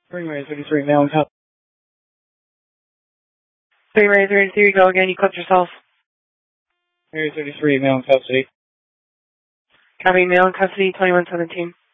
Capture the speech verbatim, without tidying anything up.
Springway thirty-three, male in custody. Springway thirty-three, go again, you clipped yourself. Springway thirty-three, male in custody. Copy, male in custody, twenty-one seventeen.